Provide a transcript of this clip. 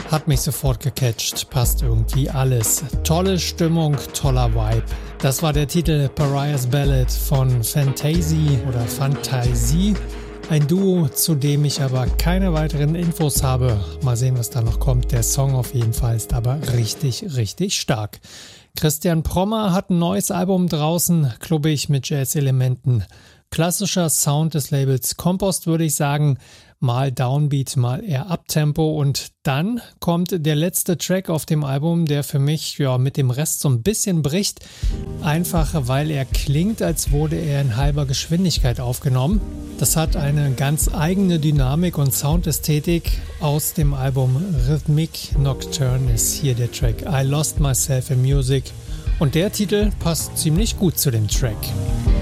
Hat mich sofort gecatcht, passt irgendwie alles. Tolle Stimmung, toller Vibe. Das war der Titel Pariah's Ballad von Fantasy oder Fantasie. Ein Duo, zu dem ich aber keine weiteren Infos habe. Mal sehen, was da noch kommt. Der Song auf jeden Fall ist aber richtig, richtig stark. Christian Prommer hat ein neues Album draußen, klubbig mit Jazz-Elementen. Klassischer Sound des Labels Compost, würde ich sagen. Mal Downbeat, mal eher Uptempo, und dann kommt der letzte Track auf dem Album, der für mich mit dem Rest so ein bisschen bricht, einfach weil er klingt, als wurde er in halber Geschwindigkeit aufgenommen. Das hat eine ganz eigene Dynamik und Soundästhetik. Aus dem Album Rhythmic Nocturne ist hier der Track I Lost Myself in Music, und der Titel passt ziemlich gut zu dem Track.